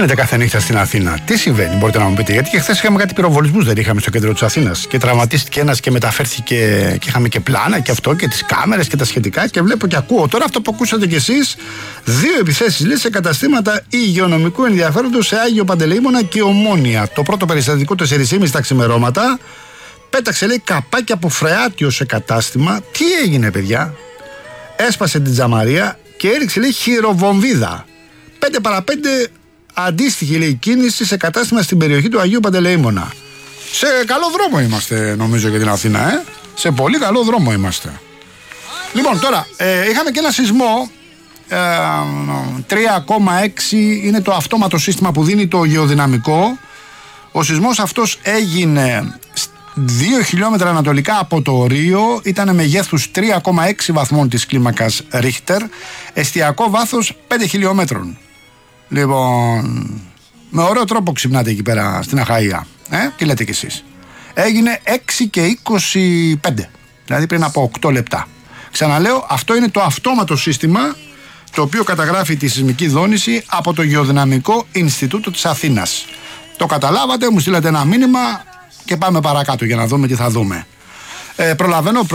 γίνεται κάθε νύχτα στην Αθήνα? Τι συμβαίνει, μπορείτε να μου πείτε? Γιατί και χθες είχαμε κάτι πυροβολισμούς, δεν είχαμε στο κέντρο της Αθήνας? Και τραυματίστηκε ένας και μεταφέρθηκε και είχαμε και πλάνα και αυτό και τις κάμερες και τα σχετικά. Και βλέπω και ακούω τώρα αυτό που ακούσατε κι εσείς. 2 επιθέσεις λέει σε καταστήματα υγειονομικού ενδιαφέροντος σε Άγιο Παντελεήμονα και Ομόνια. Το πρώτο περιστατικό 4:30 τα ξημερώματα. Πέταξε λέει καπάκι από φρεάτιο σε κατάστημα. Τι έγινε, παιδιά? Έσπασε την τζαμαρία και έριξε λέει χειροβομβίδα. 5 παρα 5 αντίστοιχη λέει κίνηση σε κατάστημα στην περιοχή του Αγίου Παντελεήμονα. Σε καλό δρόμο είμαστε, νομίζω, για την Αθήνα, σε πολύ καλό δρόμο είμαστε. Λοιπόν, τώρα είχαμε και ένα σεισμό 3,6 είναι το αυτόματο σύστημα που δίνει το γεωδυναμικό. Ο σεισμός αυτός έγινε 2 χιλιόμετρα ανατολικά από το Ρίο, ήταν μεγέθους 3,6 βαθμών της κλίμακας Ρίχτερ, εστιακό βάθος 5 χιλιόμετρων. Λοιπόν, με ωραίο τρόπο ξυπνάτε εκεί πέρα στην Αχαΐα. Τι λέτε κι εσείς? Έγινε 6 και 25, δηλαδή πριν από 8 λεπτά. Ξαναλέω, αυτό είναι το αυτόματο σύστημα το οποίο καταγράφει τη σεισμική δόνηση από το Γεωδυναμικό Ινστιτούτο της Αθήνας. Το καταλάβατε, μου στείλατε ένα μήνυμα και πάμε παρακάτω για να δούμε τι θα δούμε. Προλαβαίνω